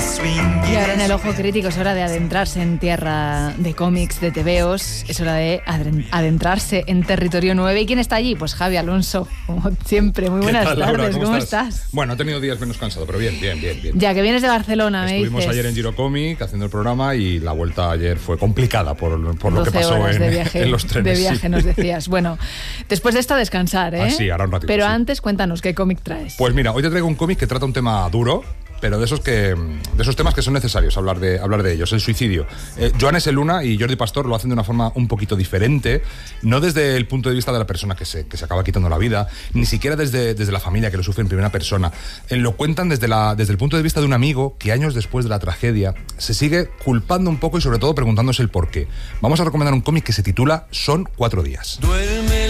Y ahora en el Ojo Crítico es hora de adentrarse en tierra de cómics, de tebeos. Es hora de adentrarse en territorio 9. ¿Y quién está allí? Pues Javi Alonso, como siempre. Muy buenas tardes, Laura, ¿cómo estás? Bueno, he tenido días menos cansado, pero bien. Ya que vienes de Barcelona, me dices. Estuvimos ayer en Girocomic haciendo el programa y la vuelta ayer fue complicada por lo que pasó en los trenes. De viaje, sí. Nos decías. Bueno, después de esto a descansar, ¿eh? Sí, ahora un ratito. Pero sí. Antes, cuéntanos, ¿qué cómic traes? Pues mira, hoy te traigo un cómic que trata un tema duro, pero de esos temas que son necesarios hablar de ellos, el suicidio. Joan S. Luna y Jordi Pastor lo hacen de una forma un poquito diferente, no desde el punto de vista de la persona que se acaba quitando la vida, ni siquiera desde la familia que lo sufre en primera persona. Lo cuentan desde el punto de vista de un amigo que años después de la tragedia se sigue culpando un poco y sobre todo preguntándose el por qué. Vamos a recomendar un cómic que se titula Son 4 días.